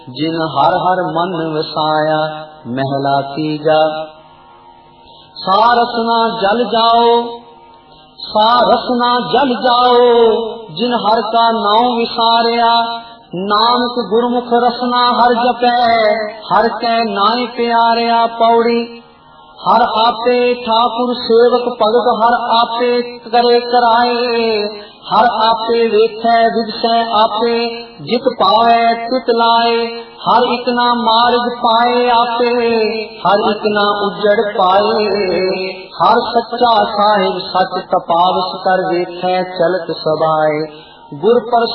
जिन हर हर मन वसाया महला तीजा। सारसना जल जाओ, सारसना जल जाओ, जिन हर का नाम विसारिया। नानक गुरमुख रसना हर जपै, हर कै नाय प्यारिया। पौड़ी हर आपे ठाकुर सेवक भगत, हर आपे करे कराए। हर आपे वेखै विदसै आपे, जित पावै तित लाए। हर एक ना मार्ग पाए आपे, हर एक ना उजड़ पाए। हर सच्चा साहिब सच तपावस कर वेखै चलत सबाए। गुर पर